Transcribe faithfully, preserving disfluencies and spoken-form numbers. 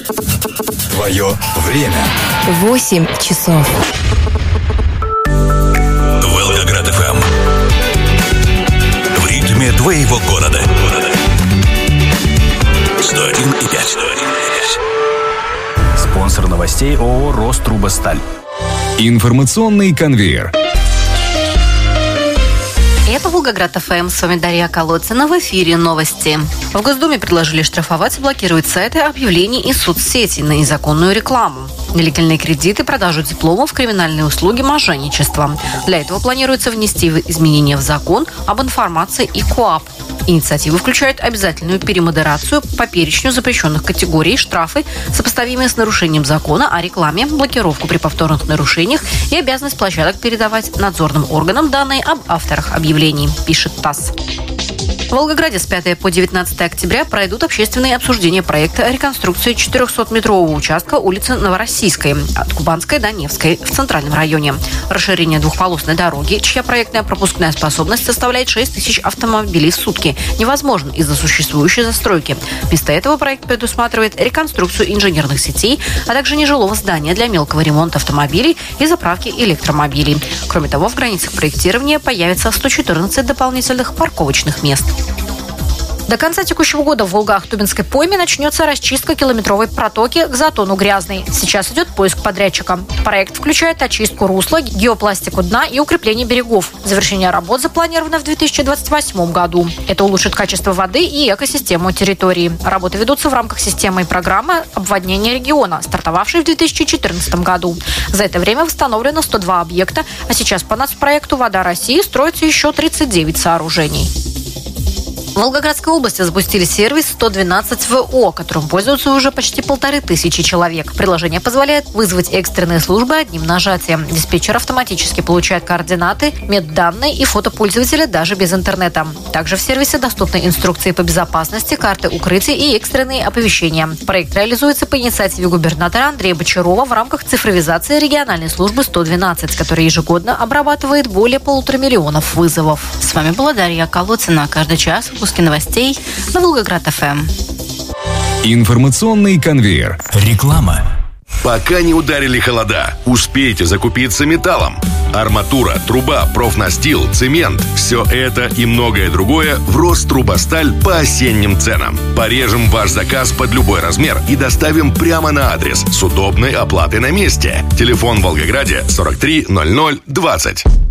Твое время. Восемь часов. Волгоград эф эм. В ритме твоего города. сто один и пять. Спонсор новостей ООО «Рострубосталь». Информационный конвейер. Это Волгоград эф эм. С вами Дарья Колодцина. В эфире новости. В Госдуме предложили штрафовать и блокировать сайты объявлений и соцсети на незаконную рекламу. Длительные кредиты, продажу дипломов, криминальные услуги, мошенничество. Для этого планируется внести изменения в закон об информации и КоАП. Инициатива включает обязательную перемодерацию по перечню запрещенных категорий, штрафы, сопоставимые с нарушением закона о рекламе, блокировку при повторных нарушениях и обязанность площадок передавать надзорным органам данные об авторах объявлений, пишет ТАСС. В Волгограде с пятого по девятнадцатое октября пройдут общественные обсуждения проекта реконструкции четырехсотметрового участка улицы Новороссийской от Кубанской до Невской в центральном районе. Расширение двухполосной дороги, чья проектная пропускная способность составляет шесть тысяч автомобилей в сутки, невозможно из-за существующей застройки. Вместо этого проект предусматривает реконструкцию инженерных сетей, а также нежилого здания для мелкого ремонта автомобилей и заправки электромобилей. Кроме того, в границах проектирования появится сто четырнадцать дополнительных парковочных мест. До конца текущего года в Волго-Ахтубинской пойме начнется расчистка километровой протоки к затону Грязный. Сейчас идет поиск подрядчика. Проект включает очистку русла, геопластику дна и укрепление берегов. Завершение работ запланировано в две тысячи двадцать восьмом году. Это улучшит качество воды и экосистему территории. Работы ведутся в рамках системы и программы обводнения региона, стартовавшей в две тысячи четырнадцатом году. За это время восстановлено сто два объекта, а сейчас по нацпроекту «Вода России» строится еще тридцать девять сооружений. В Волгоградской области запустили сервис сто двенадцать вэ о, которым пользуются уже почти полторы тысячи человек. Приложение позволяет вызвать экстренные службы одним нажатием. Диспетчер автоматически получает координаты, медданные и фото пользователя даже без интернета. Также в сервисе доступны инструкции по безопасности, карты укрытий и экстренные оповещения. Проект реализуется по инициативе губернатора Андрея Бочарова в рамках цифровизации региональной службы сто двенадцать, которая ежегодно обрабатывает более полутора миллионов вызовов. С вами была Дарья Колодцина. Каждый час выпуски новостей на Волгоград эф эм. Информационный конвейер. Реклама. Пока не ударили холода, успейте закупиться металлом. Арматура, труба, профнастил, цемент – все это и многое другое в Рострубосталь по осенним ценам. Порежем ваш заказ под любой размер и доставим прямо на адрес с удобной оплатой на месте. Телефон в Волгограде сорок три ноль ноль двадцать.